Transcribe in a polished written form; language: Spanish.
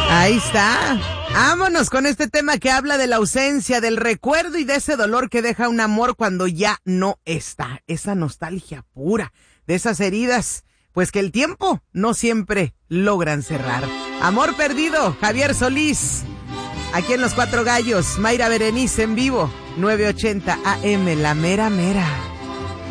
Ahí está. Vámonos con este tema que habla de la ausencia, del recuerdo y de ese dolor que deja un amor cuando ya no está. Esa nostalgia pura, de esas heridas, pues que el tiempo no siempre logran cerrar. Amor perdido, Javier Solís. Aquí en Los Cuatro Gallos, Mayra Berenice en vivo, 980 AM, la mera mera.